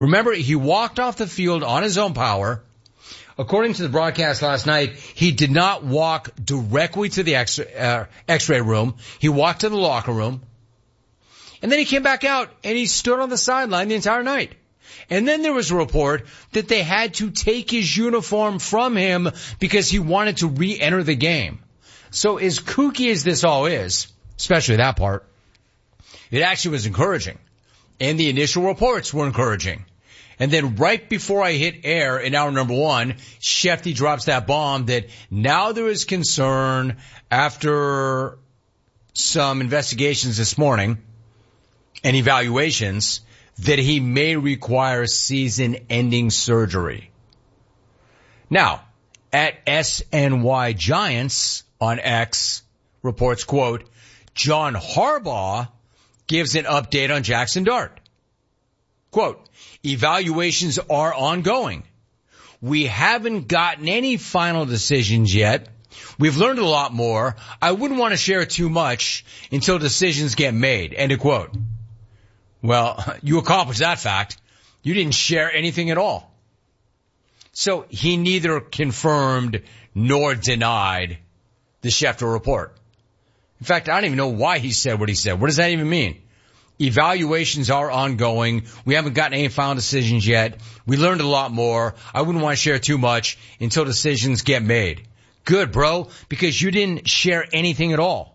Remember, he walked off the field on his own power. According to the broadcast last night, he did not walk directly to the X-ray room. He walked to the locker room. And then he came back out and he stood on the sideline the entire night. And then there was a report that they had to take his uniform from him because he wanted to re-enter the game. So as kooky as this all is, especially that part, it actually was encouraging. And the initial reports were encouraging. And then right before I hit air in hour number one, Shefty drops that bomb that now there is concern after some investigations this morning and evaluations that he may require season-ending surgery. Now, at SNY Giants on X reports, quote, John Harbaugh gives an update on Jackson Dart. Quote, evaluations are ongoing. We haven't gotten any final decisions yet. We've learned a lot more. I wouldn't want to share too much until decisions get made. End of quote. Well, you accomplished that fact. You didn't share anything at all. So he neither confirmed nor denied the Schefter report. In fact, I don't even know why he said what he said. What does that even mean? Evaluations are ongoing. We haven't gotten any final decisions yet. We learned a lot more. I wouldn't want to share too much until decisions get made. Good, bro, because you didn't share anything at all.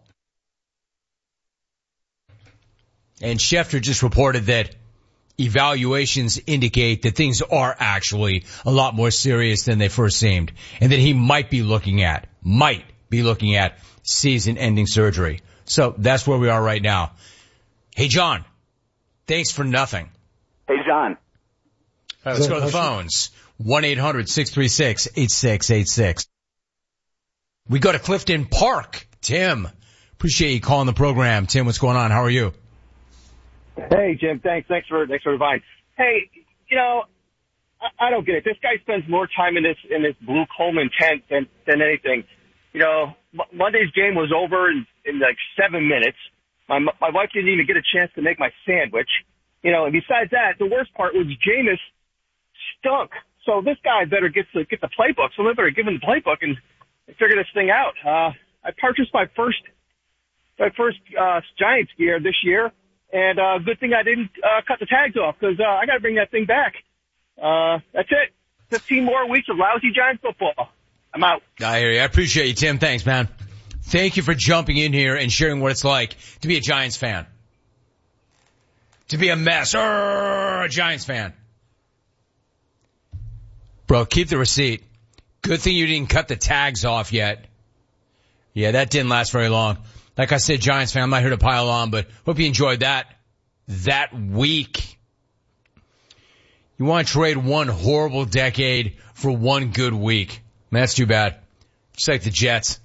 And Schefter just reported that evaluations indicate that things are actually a lot more serious than they first seemed, and that he might be looking at season-ending surgery. So that's where we are right now. Hey, John, thanks for nothing. Hey, John. All right, let's go to the phones. 1-800-636-8686. We go to Clifton Park. Tim, appreciate you calling the program. Tim, what's going on? How are you? Hey, Jim. Thanks for inviting. Hey, I don't get it. This guy spends more time in this blue Coleman tent than anything. Monday's game was over in like 7 minutes. My wife didn't even get a chance to make my sandwich. And besides that, the worst part was Jameis stunk. So this guy better get the playbook. So they better give him the playbook and figure this thing out. I purchased my first Giants gear this year. And good thing I didn't cut the tags off because I got to bring that thing back. That's it. 15 more weeks of lousy Giants football. I'm out. I hear you. I appreciate you, Tim. Thanks, man. Thank you for jumping in here and sharing what it's like to be a Giants fan. To be a mess. A Giants fan. Bro, keep the receipt. Good thing you didn't cut the tags off yet. Yeah, that didn't last very long. Like I said, Giants fan, I'm not here to pile on, but hope you enjoyed that week. You want to trade one horrible decade for one good week. Man, that's too bad. Just like the Jets.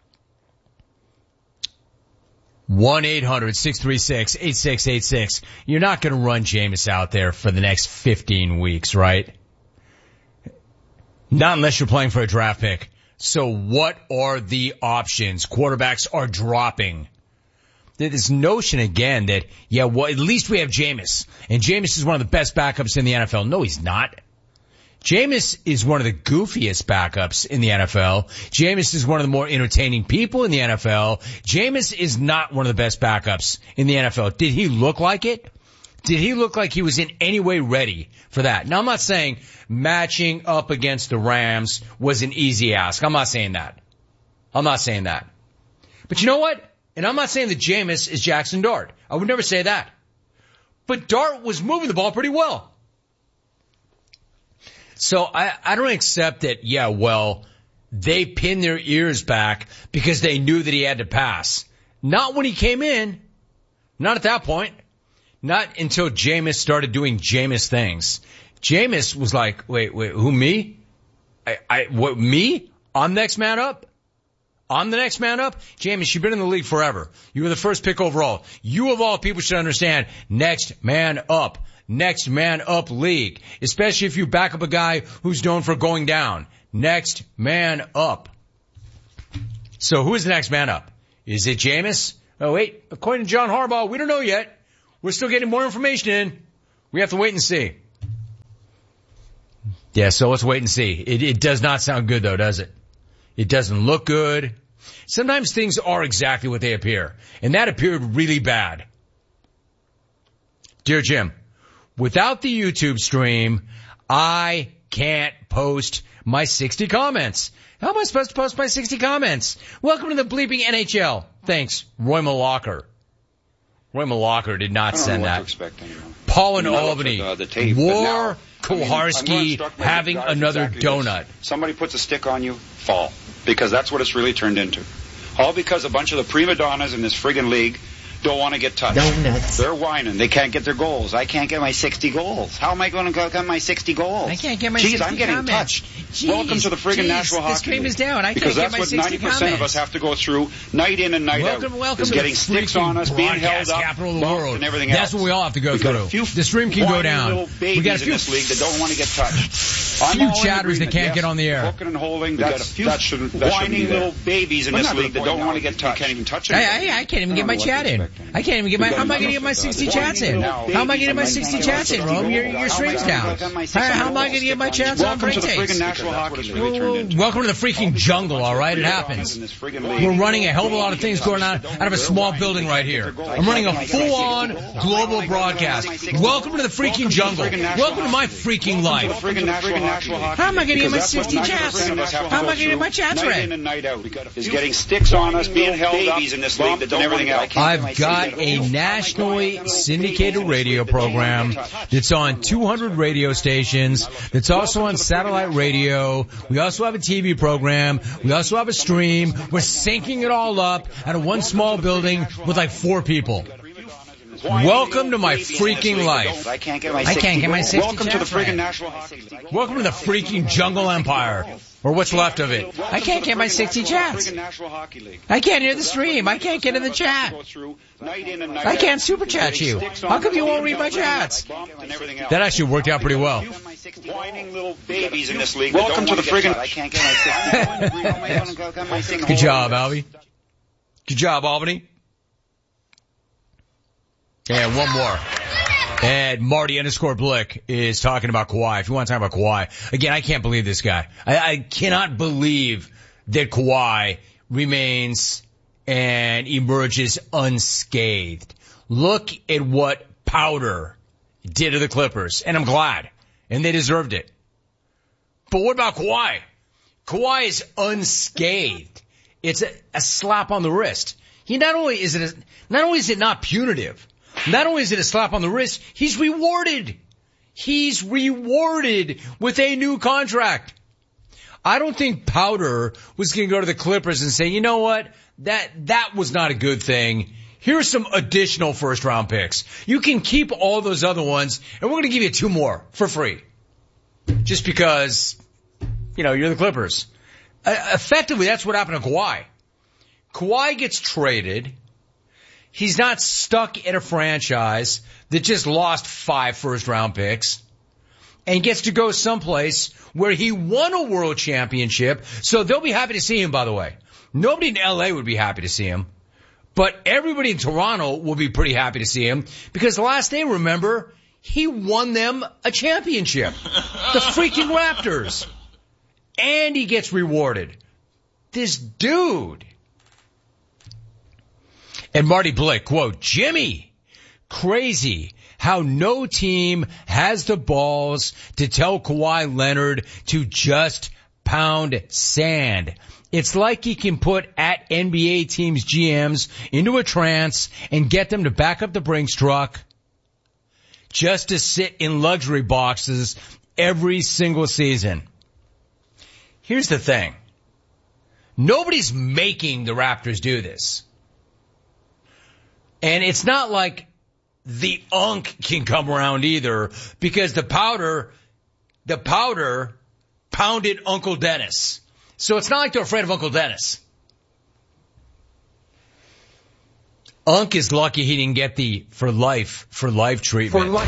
1-800-636-8686. You're not going to run Jameis out there for the next 15 weeks, right? Not unless you're playing for a draft pick. So what are the options? Quarterbacks are dropping. This notion again that, at least we have Jameis. And Jameis is one of the best backups in the NFL. No, he's not. Jameis is one of the goofiest backups in the NFL. Jameis is one of the more entertaining people in the NFL. Jameis is not one of the best backups in the NFL. Did he look like it? Did he look like he was in any way ready for that? Now, I'm not saying matching up against the Rams was an easy ask. I'm not saying that. But you know what? And I'm not saying that Jameis is Jackson Dart. I would never say that. But Dart was moving the ball pretty well. So I don't accept that, they pinned their ears back because they knew that he had to pass. Not when he came in. Not at that point. Not until Jameis started doing Jameis things. Jameis was like, wait, who, me? What, me? I'm next man up? I'm the next man up? Jameis, you've been in the league forever. You were the first pick overall. You of all people should understand, next man up. Next man up league. Especially if you back up a guy who's known for going down. Next man up. So who is the next man up? Is it Jameis? Oh wait, according to John Harbaugh, we don't know yet. We're still getting more information in. We have to wait and see. Yeah, so let's wait and see. It does not sound good, though, does it? It doesn't look good. Sometimes things are exactly what they appear, and that appeared really bad. Dear Jim, without the YouTube stream, I can't post my 60 comments. How am I supposed to post my 60 comments? Welcome to the bleeping NHL. Thanks, Roy Malacher. Roy Malacher did not send that. Paul in Albany, War Koharski having another donut. Somebody puts a stick on you, fall. Because that's what it's really turned into. All because a bunch of the prima donnas in this friggin' league don't want to get touched. Donuts. They're whining. They can't get their goals. I can't get my 60 goals. How am I going to get my 60 goals? I can't get my 60 I'm getting comments. touched. Jeez, Welcome to the friggin' National Hockey League. The stream is down. I can't because get my 60 that's what 90% comments. of us have to go through night in and night out. Welcome is to getting the sticks on us, being held up, capital of the world. And everything else. That's what we all have to go through. The stream can go down. We got a few in this league that don't want to get touched. Few chatters that can't get on the air. Hooking and holding. Got a few whining little babies in this league that don't want to get touched. You can't even touch it. I can't even get my chat in. I can't even get my. How am I going to get my 60 chats in? How am I going to get my 60 chats in, Rome? Your stream's down. How am I going to get my chats on break takes? Welcome to the freaking jungle, all right? It happens. We're running a hell of a lot of things going on out of a small building right here. I'm running a full-on global broadcast. Welcome to the freaking jungle. Welcome to my freaking life. How am I going to get my 60 chats? How am I going to get my chats read? Is getting sticks on us, being held up in this league, and everything else. I've got a nationally syndicated radio program that's on 200 radio stations. That's also on satellite radio. We also have a TV program. We also have a stream. We're syncing it all up out of one small building with like 4 people. Welcome to my freaking life. I can't get my 60 Welcome to the freaking National Hockey League. Welcome to the freaking jungle empire. Or what's left of it. I can't get my 60 chats. I can't hear the stream. I can't get in the chat. I can't super chat you. How come you won't read my chats? That actually worked out pretty well. Whining little babies in this league. Welcome to the friggin' I can't get my 60. Good job, Albie. Good job, Albany. And one more. And Marty _Blick is talking about Kawhi. If you want to talk about Kawhi, again, I can't believe this guy. I cannot believe that Kawhi remains and emerges unscathed. Look at what Powder did to the Clippers, and I'm glad, and they deserved it. But what about Kawhi? Kawhi is unscathed. It's a slap on the wrist. Not only is it not punitive. Not only is it a slap on the wrist, he's rewarded. He's rewarded with a new contract. I don't think Powder was going to go to the Clippers and say, you know what, that was not a good thing. Here's some additional first-round picks. You can keep all those other ones, and we're going to give you 2 more for free. Just because, you're the Clippers. Effectively, that's what happened to Kawhi. Kawhi gets traded. He's not stuck in a franchise that just lost 5 first-round picks and gets to go someplace where he won a world championship. So they'll be happy to see him, by the way. Nobody in L.A. would be happy to see him. But everybody in Toronto will be pretty happy to see him because the last they remember, he won them a championship. The freaking Raptors. And he gets rewarded. This dude. And Marty Blick, quote, Jimmy, crazy how no team has the balls to tell Kawhi Leonard to just pound sand. It's like he can put at NBA teams' GMs into a trance and get them to back up the Brinks truck just to sit in luxury boxes every single season. Here's the thing. Nobody's making the Raptors do this. And it's not like the unk can come around either because the powder pounded Uncle Dennis. So it's not like they're afraid of Uncle Dennis. Unk is lucky he didn't get the for life treatment. For life.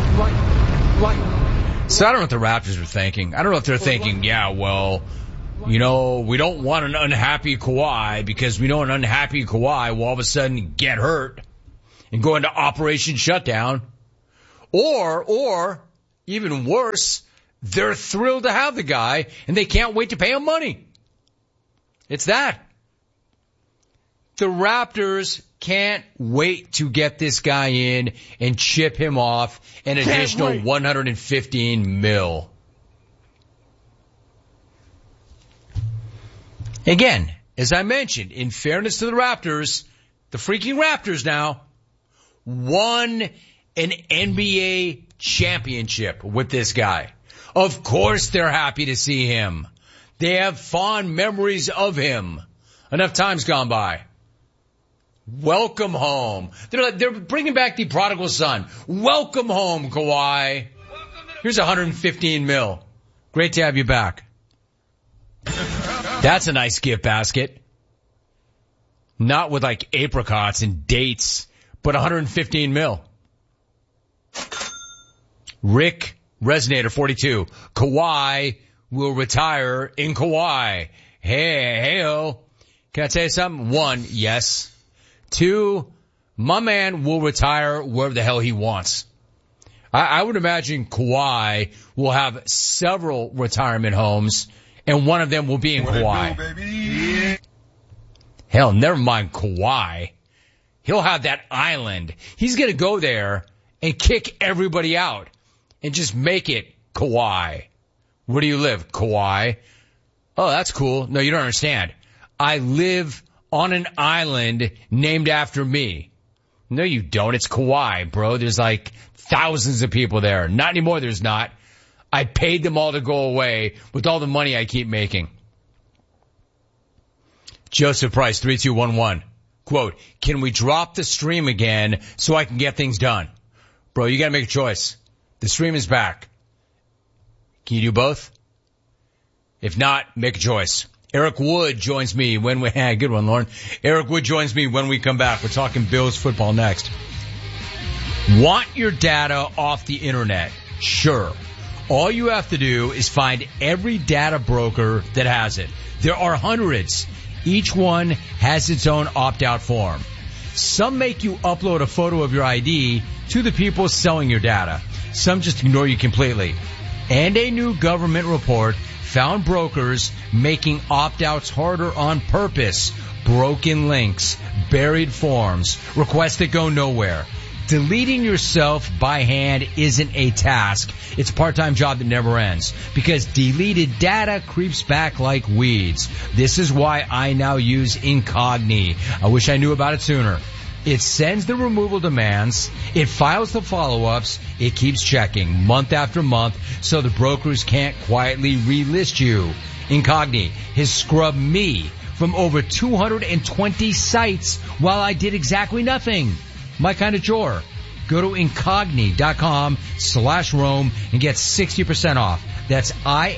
So I don't know what the Raptors are thinking. I don't know if they're thinking, yeah, well, we don't want an unhappy Kawhi because we know an unhappy Kawhi will all of a sudden get hurt and go into Operation Shutdown. Or, even worse, They're thrilled to have the guy, and they can't wait to pay him money. It's that. The Raptors can't wait to get this guy in and chip him off an additional $115 million. Again, as I mentioned, in fairness to the Raptors, the freaking Raptors now won an NBA championship with this guy. Of course they're happy to see him. They have fond memories of him. Enough time's gone by. Welcome home. They're bringing back the prodigal son. Welcome home, Kawhi. Here's $115 million. Great to have you back. That's a nice gift basket. Not with like apricots and dates, but $115 million. Rick Resonator 42. Kawhi will retire in Kawhi. Hey-oh. Can I tell you something? 1, yes. 2, my man will retire wherever the hell he wants. I would imagine Kawhi will have several retirement homes, and one of them will be in Kawhi. Hell, never mind Kawhi. He'll have that island. He's going to go there and kick everybody out and just make it Kawhi. Where do you live? Kawhi. Oh, that's cool. No, you don't understand. I live on an island named after me. No, you don't. It's Kauai, bro. There's like thousands of people there. Not anymore, there's not. I paid them all to go away with all the money I keep making. Joseph Price, 3211. Quote, can we drop the stream again so I can get things done? Bro, you gotta make a choice. The stream is back. Can you do both? If not, make a choice. Eric Wood joins me when we, good one, Lauren. Eric Wood joins me when we come back. We're talking Bills football next. Want your data off the internet? Sure. All you have to do is find every data broker that has it. There are hundreds. Each one has its own opt-out form. Some make you upload a photo of your ID to the people selling your data. Some just ignore you completely. And a new government report found brokers making opt-outs harder on purpose. Broken links, buried forms, requests that go nowhere. Deleting yourself by hand isn't a task. It's a part-time job that never ends because deleted data creeps back like weeds. This is why I now use Incogni. I wish I knew about it sooner. It sends the removal demands, it files the follow-ups, it keeps checking month after month so the brokers can't quietly relist you. Incogni has scrubbed me from over 220 sites while I did exactly nothing. My kind of chore. Go to Incogni.com/Rome and get 60% off. That's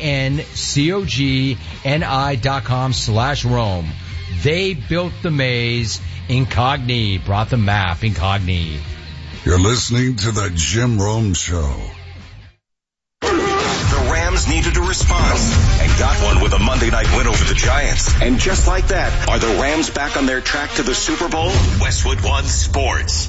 INCOGNI.com/Rome. They built the maze. Incogni brought the map. Incogni. You're listening to the Jim Rome Show. The Rams needed a response and got one with a Monday night win over the Giants. And just like that, are the Rams back on their track to the Super Bowl? Westwood One Sports.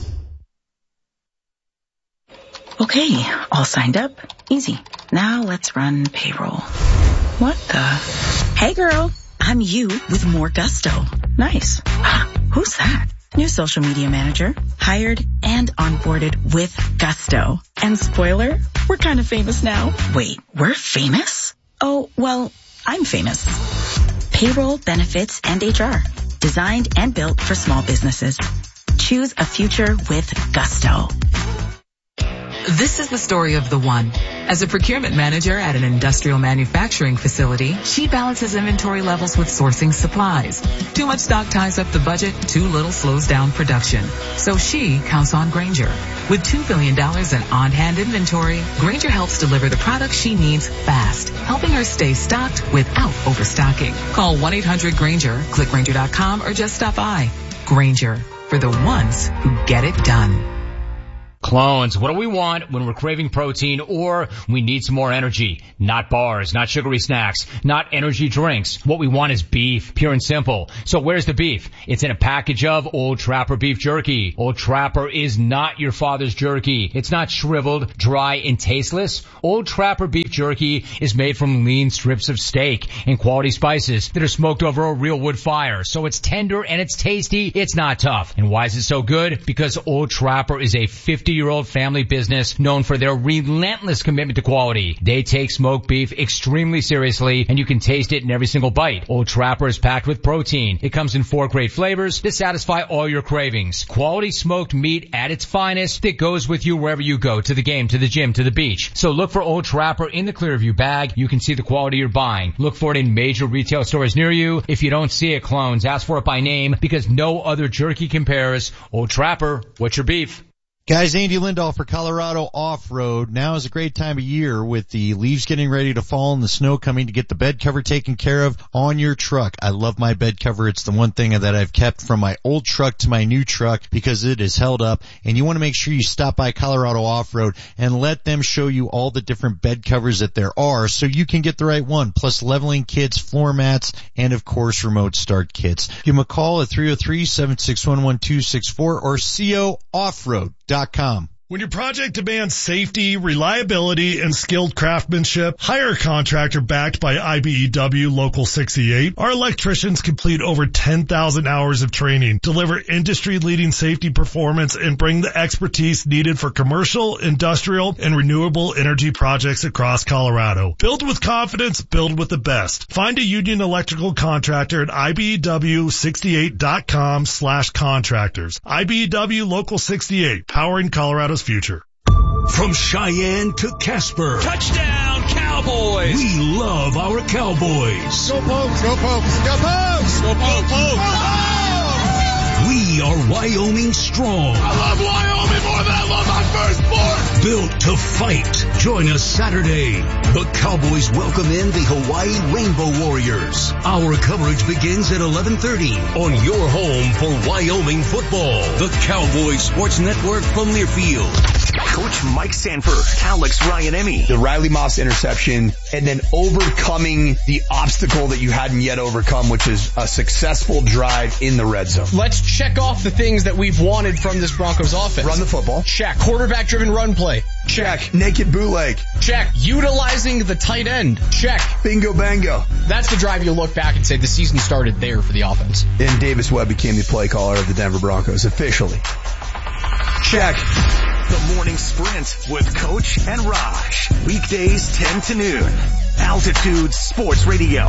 Okay, all signed up. Easy. Now let's run payroll. What the? Hey girl, I'm you with more gusto. Nice. Who's that? New social media manager. Hired and onboarded with gusto. And spoiler, we're kind of famous now. Wait, we're famous? Oh, well, I'm famous. Payroll, benefits, and HR. Designed and built for small businesses. Choose a future with gusto. This is the story of the one. As a procurement manager at an industrial manufacturing facility, she balances inventory levels with sourcing supplies. Too much stock ties up the budget, too little slows down production. So she counts on Grainger. With $2 billion in on-hand inventory, Grainger helps deliver the products she needs fast, helping her stay stocked without overstocking. Call 1-800-GRAINGER, click Grainger.com, or just stop by. Grainger, for the ones who get it done. Clones, what do we want when we're craving protein or we need some more energy? Not bars, not sugary snacks, not energy drinks. What we want is beef, pure and simple. So where's the beef? It's in a package of Old Trapper beef jerky. Old Trapper is not your father's jerky. It's not shriveled, dry, and tasteless. Old Trapper beef jerky is made from lean strips of steak and quality spices that are smoked over a real wood fire. So it's tender and it's tasty. It's not tough. And why is it so good? Because Old Trapper is a 50-year-old family business known for their relentless commitment to quality. They take smoked beef extremely seriously, and you can taste it in every single bite. Old Trapper is packed with protein. It comes in 4 great flavors that satisfy all your cravings. Quality smoked meat at its finest that goes with you wherever you go, to the game, to the gym, to the beach. So look for Old Trapper in the Clearview bag. You can see the quality you're buying. Look for it in major retail stores near you. If you don't see it, clones, ask for it by name because no other jerky compares. Old Trapper, what's your beef? Guys, Andy Lindahl for Colorado Off-Road. Now is a great time of year with the leaves getting ready to fall and the snow coming to get the bed cover taken care of on your truck. I love my bed cover. It's the one thing that I've kept from my old truck to my new truck because it is held up. And you want to make sure you stop by Colorado Off-Road and let them show you all the different bed covers that there are so you can get the right one. Plus leveling kits, floor mats, and of course remote start kits. Give them a call at 303-761-1264 or COOffroad.com. When your project demands safety, reliability, and skilled craftsmanship, hire a contractor backed by IBEW Local 68. Our electricians complete over 10,000 hours of training, deliver industry-leading safety performance, and bring the expertise needed for commercial, industrial, and renewable energy projects across Colorado. Build with confidence, build with the best. Find a union electrical contractor at IBEW68.com/contractors. IBEW Local 68, powering Colorado's future. From Cheyenne to Casper. Touchdown, Cowboys! We love our Cowboys. Go Pokes! Go Pokes! Go Pokes! Go Pokes! Go Pokes! We are Wyoming strong. I love Wyoming more than I love my first sport. Built to fight. Join us Saturday. The Cowboys welcome in the Hawaii Rainbow Warriors. Our coverage begins at 11:30 on your home for Wyoming football. The Cowboys Sports Network from Learfield. Coach Mike Sanford, Alex Ryan-Emmy. The Riley Moss interception, and then overcoming the obstacle that you hadn't yet overcome, which is a successful drive in the red zone. Let's check off the things that we've wanted from this Broncos offense. Run the football. Check. Quarterback-driven run play. Check. Naked bootleg. Check. Utilizing the tight end. Check. Bingo bango. That's the drive you look back and say the season started there for the offense. And Davis Webb became the play caller of the Denver Broncos officially. Check. The Morning Sprint with Coach and Raj. Weekdays 10 to noon. Altitude Sports Radio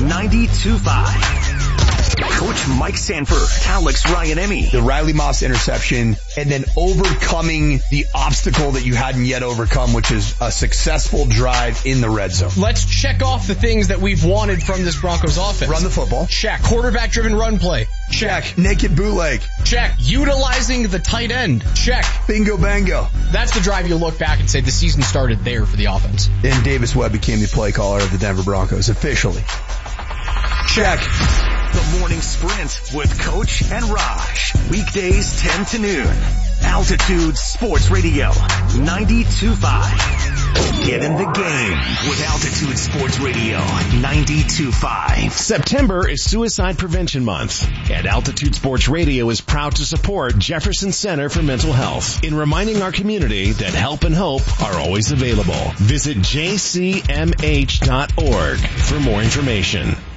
92.5. Coach Mike Sanford, Alex Ryan-Emmy. The Riley Moss interception, and then overcoming the obstacle that you hadn't yet overcome, which is a successful drive in the red zone. Let's check off the things that we've wanted from this Broncos offense. Run the football. Check. Quarterback-driven run play. Check. Naked bootleg. Check. Utilizing the tight end. Check. Bingo bango. That's the drive you look back and say the season started there for the offense. And Davis Webb became the play caller of the Denver Broncos officially. Check. The Morning Sprint with Coach and Raj. Weekdays 10 to noon. Altitude Sports Radio 92.5. Get in the game with Altitude Sports Radio 92.5. September is Suicide Prevention Month, and Altitude Sports Radio is proud to support Jefferson Center for Mental Health in reminding our community that help and hope are always available. Visit jcmh.org for more information.